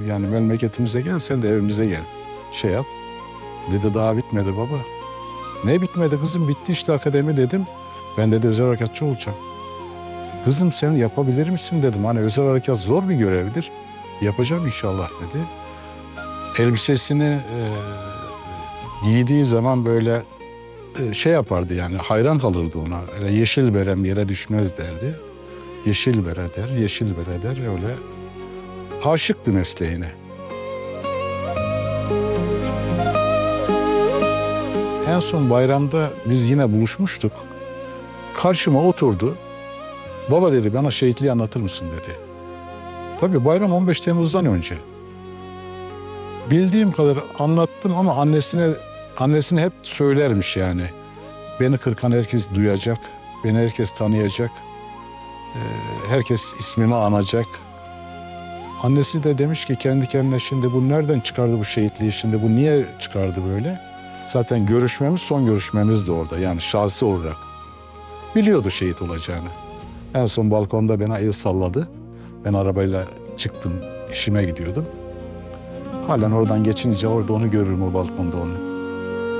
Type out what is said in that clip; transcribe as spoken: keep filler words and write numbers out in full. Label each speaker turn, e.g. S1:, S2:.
S1: dedim yani memleketimize gel, sen de evimize gel. Şey yap. Dedi daha bitmedi baba. Ne bitmedi kızım, bitti işte akademi dedim. Ben dedi özel harekatçı olacağım. Kızım sen yapabilir misin dedim. Hani özel harekat zor bir görevdir. Yapacağım inşallah dedi. Elbisesini e, giydiği zaman böyle e, şey yapardı yani hayran kalırdı ona. Öyle yeşil berem yere düşmez derdi. Yeşil bere der, yeşil bere der öyle. Aşıktı mesleğine. En son bayramda biz yine buluşmuştuk. Karşıma oturdu. Baba dedi bana şehitliği anlatır mısın dedi. Tabii bayram on beş Temmuz'dan önce. Bildiğim kadar anlattım ama annesine annesine hep söylermiş yani. Beni Kırkan herkes duyacak, beni herkes tanıyacak, herkes ismimi anacak. Annesi de demiş ki kendi kendine şimdi bu nereden çıkardı bu şehitliği, şimdi bu niye çıkardı böyle? Zaten görüşmemiz son görüşmemiz de orada yani şahsi olarak. Biliyordu şehit olacağını. En son balkonda bana el salladı. Ben arabayla çıktım, işime gidiyordum. Halen oradan geçince orada onu görürüm o balkonda onu.